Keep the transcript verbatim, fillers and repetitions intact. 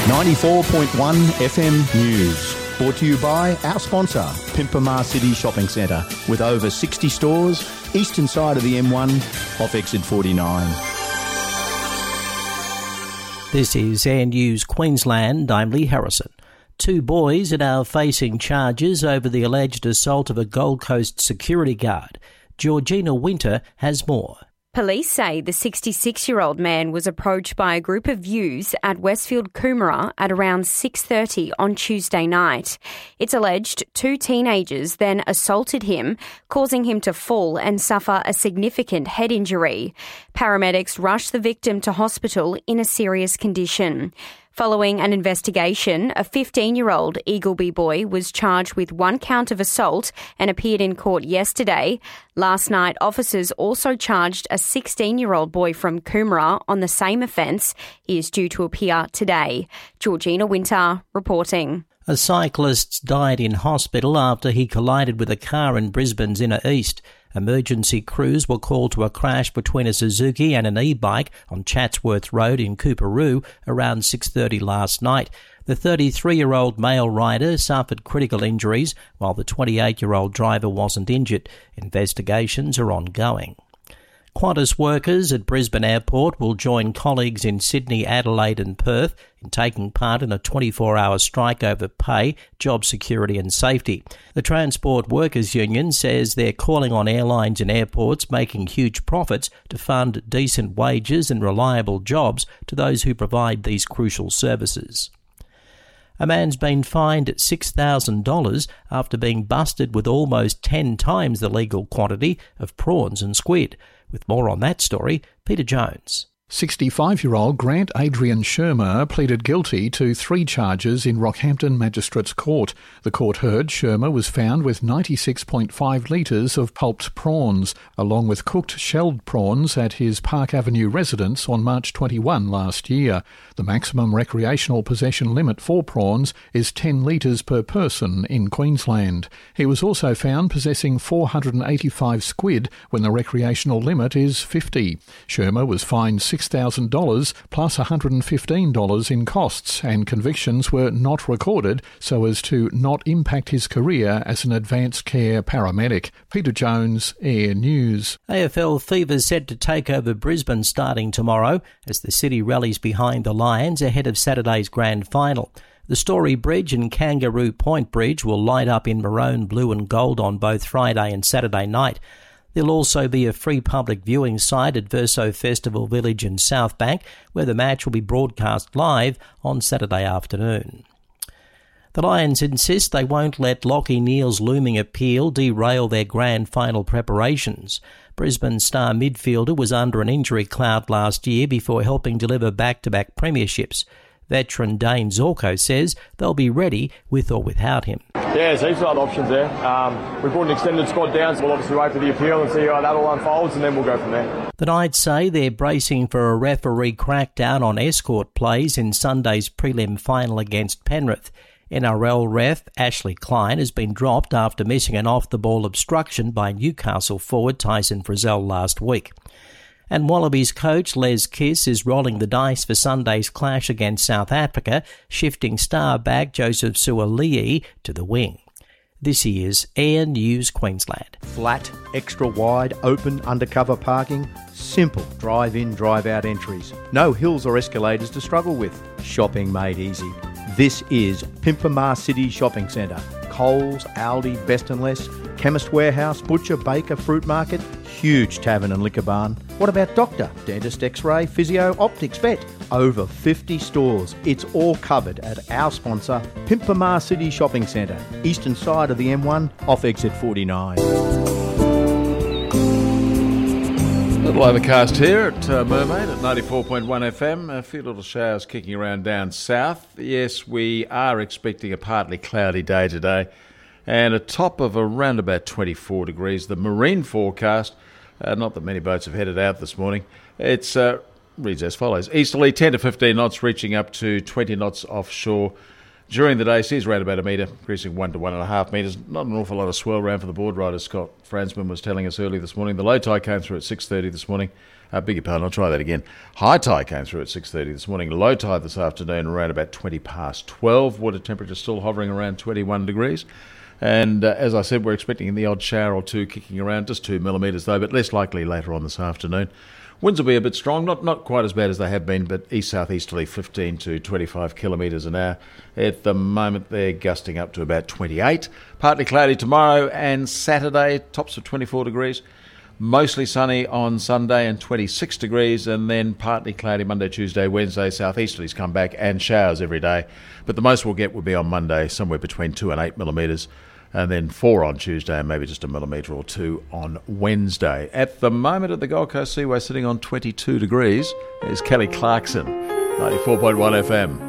ninety-four point one F M News. Brought to you by our sponsor, Pimpamar City Shopping Centre, with over sixty stores, eastern side of the M one, off exit forty-nine. This is Air News Queensland. I'm Lee Harrison. Two boys are now facing charges over the alleged assault of a Gold Coast security guard. Georgina Winter has more. Police say the sixty-six-year-old man was approached by a group of youths at Westfield Coomera at around six thirty on Tuesday night. It's alleged two teenagers then assaulted him, causing him to fall and suffer a significant head injury. Paramedics rushed the victim to hospital in a serious condition. Following an investigation, a fifteen-year-old Eagleby boy was charged with one count of assault and appeared in court yesterday. Last night, officers also charged a sixteen-year-old boy from Coomera on the same offence. He is due to appear today. Georgina Winter reporting. A cyclist died in hospital after he collided with a car in Brisbane's inner east. Emergency crews were called to a crash between a Suzuki and an e-bike on Chatsworth Road in Coorparoo around six thirty last night. The thirty-three-year-old male rider suffered critical injuries, while the twenty-eight-year-old driver wasn't injured. Investigations are ongoing. Qantas workers at Brisbane Airport will join colleagues in Sydney, Adelaide and Perth in taking part in a twenty-four hour strike over pay, job security and safety. The Transport Workers Union says they're calling on airlines and airports making huge profits to fund decent wages and reliable jobs to those who provide these crucial services. A man's been fined six thousand dollars after being busted with almost ten times the legal quantity of prawns and squid. With more on that story, Peter Jones. sixty-five-year-old Grant Adrian Shermer pleaded guilty to three charges in Rockhampton Magistrates Court. The court heard Shermer was found with ninety-six point five litres of pulped prawns, along with cooked shelled prawns at his Park Avenue residence on March twenty-first last year. The maximum recreational possession limit for prawns is ten litres per person in Queensland. He was also found possessing four hundred eighty-five squid when the recreational limit is fifty. Shermer was fined six thousand dollars plus one hundred fifteen dollars in costs, and convictions were not recorded so as to not impact his career as an advanced care paramedic. Peter Jones, Air News. A F L fever set to take over Brisbane starting tomorrow as the city rallies behind the Lions ahead of Saturday's grand final. The Story Bridge and Kangaroo Point Bridge will light up in maroon, blue and gold on both Friday and Saturday night. There'll also be a free public viewing site at Verso Festival Village in South Bank, where the match will be broadcast live on Saturday afternoon. The Lions insist they won't let Lachie Neale's looming appeal derail their grand final preparations. Brisbane star midfielder was under an injury cloud last year before helping deliver back-to-back premierships. Veteran Dane Zorko says they'll be ready with or without him. Yeah, there's heaps of other options there. Um, we brought an extended squad down, so we'll obviously wait for the appeal and see how that all unfolds, and then we'll go from there. The Knights say they're bracing for a referee crackdown on escort plays in Sunday's prelim final against Penrith. N R L ref Ashley Klein has been dropped after missing an off-the-ball obstruction by Newcastle forward Tyson Frizzell last week. And Wallabies coach Les Kiss is rolling the dice for Sunday's clash against South Africa, shifting star back Joseph Suaalii to the wing. This is Air News Queensland. Flat, extra wide, open, undercover parking. Simple drive-in, drive-out entries. No hills or escalators to struggle with. Shopping made easy. This is Pimpamar City Shopping Centre. Coles, Aldi, Best and Less, Chemist Warehouse, Butcher, Baker, Fruit Market, huge tavern and liquor barn. What about doctor, dentist, x-ray, physio, optics, vet? Over fifty stores. It's all covered at our sponsor, Pimpamar City Shopping Centre, eastern side of the M one, off exit forty-nine. A little overcast here at uh, Mermaid at ninety-four point one F M. A few little showers kicking around down south. Yes, we are expecting a partly cloudy day today and a top of around about twenty-four degrees. The marine forecast, uh, not that many boats have headed out this morning, it's uh, reads as follows. Easterly ten to fifteen knots, reaching up to twenty knots offshore. During the day, seas around about a metre, increasing one to one and a half metres. Not an awful lot of swell around for the board riders. Scott Fransman was telling us early this morning. The low tide came through at six thirty this morning. Uh, beg your pardon, I'll try that again. High tide came through at six thirty this morning. Low tide this afternoon around about twenty past twelve. Water temperature still hovering around twenty-one degrees. And uh, as I said, we're expecting the odd shower or two kicking around, just two millimetres though, but less likely later on this afternoon. Winds will be a bit strong, not not quite as bad as they have been, but east-southeasterly fifteen to twenty-five kilometres an hour. At the moment, they're gusting up to about twenty-eight. Partly cloudy tomorrow and Saturday, tops of twenty-four degrees. Mostly sunny on Sunday and twenty-six degrees, and then partly cloudy Monday, Tuesday, Wednesday. Southeasterlies come back and showers every day. But the most we'll get will be on Monday, somewhere between two and eight millimetres. And then four on Tuesday and maybe just a millimetre or two on Wednesday. At the moment at the Gold Coast Seaway, sitting on twenty-two degrees, is Kelly Clarkson, ninety-four point one F M.